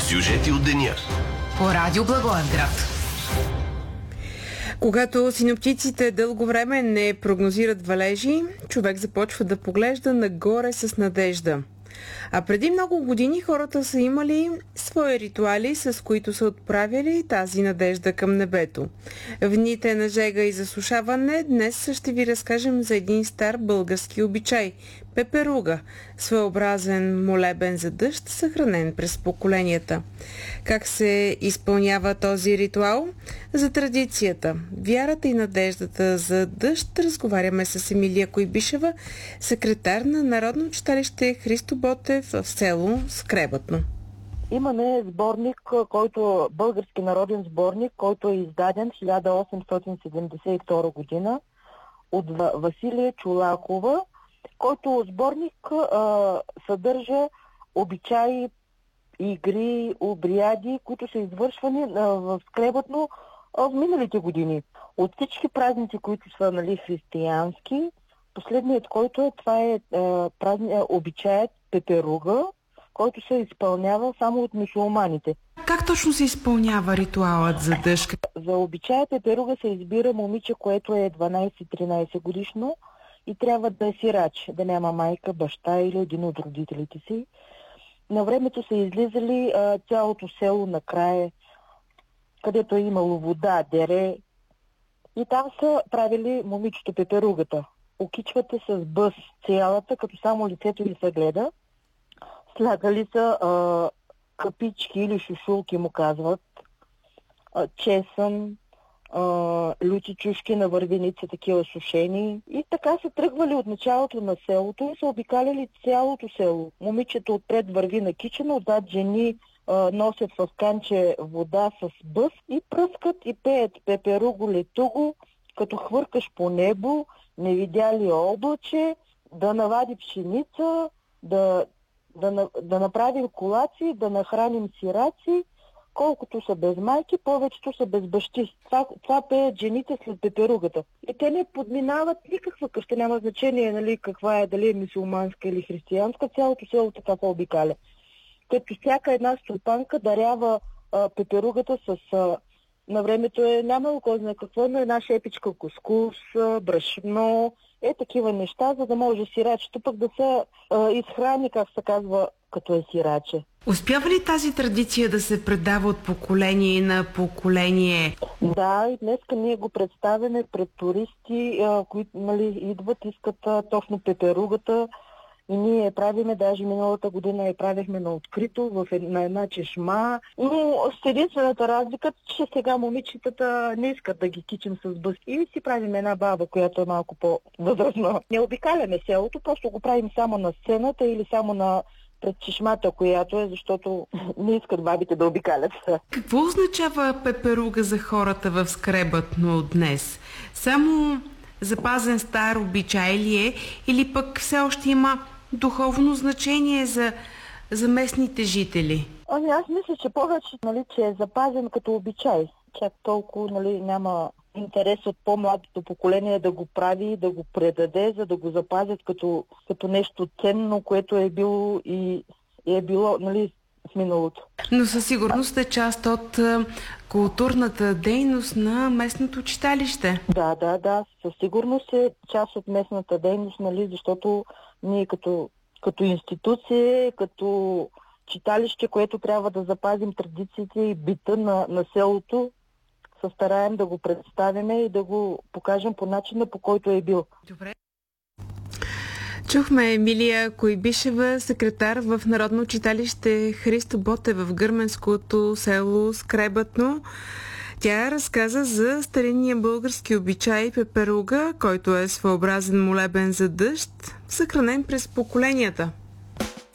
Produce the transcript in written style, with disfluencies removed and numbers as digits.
Сюжети от деня. По Радио Благоевград. Когато синоптиците дълго време не прогнозират валежи, човек започва да поглежда нагоре с надежда. А преди много години хората са имали свои ритуали, с които са отправили тази надежда към небето. В дните на жега и засушаване днес ще ви разкажем за един стар български обичай – пеперуга, своеобразен молебен за дъжд, съхранен през поколенията. Как се изпълнява този ритуал? За традицията, вярата и надеждата за дъжд разговаряме с Емилия Куйбишева, секретар на Народно читалище Христо Ботев в село Скребатно. Имаме сборник, български народен сборник, който е издаден в 1872 година от Василия Чолакова, който сборник съдържа обичаи, игри, обряди, които са извършвани в Скребатно в миналите години. От всички празници, които са християнски, последният, това е обичаят пеперуга, който се изпълнява само от мюсюлманите. Как точно се изпълнява ритуалът за дъжд? За обичаят пеперуга се избира момиче, което е 12-13 годишно и трябва да е сирач, да няма майка, баща или един от родителите си. На времето са излизали цялото село накрая, където е имало вода, дере, и там са правили момичето пеперугата. Окичвате с бъс цялата, като само лицето ви се гледа. Слагали са капички или шушулки, му казват, чесън, люти чушки на вървеница, такива сушени. И така са тръгвали от началото на селото и са обикаляли цялото село. Момичето отпред върви на кичено, отзад жени носят в канче вода с бъс и пръскат и пеят пеперуго летуго, като хвъркаш по небо, не видя ли облаче, да навади пшеница, да направим колаци, да нахраним сираци, колкото са без майки, повечето са без бащи. Това пеят жените след пеперугата. И те не подминават никаква къща, няма значение каква е, дали е мюсюлманска или християнска, цялото село така по обикаля. Като всяка една стопанка дарява пеперугата с... на времето нямало кой знае какво, но една шепичка кускус, брашно, такива неща, за да може сирачето пък да се изхрани, как се казва, като е сираче. Успява ли тази традиция да се предава от поколение на поколение? Да, и днеска ние го представяме пред туристи, които идват, искат точно пеперугата. И ние я правиме, даже миналата година я правихме на открито, на една чешма. Но с единствената разлика, че сега момичетата не искат да ги кичим с бъски. И си правим една баба, която е малко по-възрастна. Не обикаляме селото, просто го правим само на сцената или само пред чешмата, която е, защото не искат бабите да обикалят. Какво означава пеперуга за хората в Скребатно днес? Само запазен стар обичай ли е, или пък все още има духовно значение за местните жители? Аз мисля, че повече, че е запазен като обичай. Чак толкова няма интерес от по-младото поколение да го прави, да го предаде, за да го запазят като нещо ценно, което е било и е било в миналото. Но със сигурност е част от културната дейност на местното читалище. Да, със сигурност е част от местната дейност, защото ние като институция, като читалище, което трябва да запазим традициите и бита на селото, се стараем да го представяме и да го покажем по начина, по който е бил. Добре. Чухме Емилия Куйбишева, секретар в Народно читалище Христо Ботев в гърменското село Скребатно. Тя разказа за старинния български обичай пеперуга, който е своеобразен молебен за дъжд, съхранен през поколенията.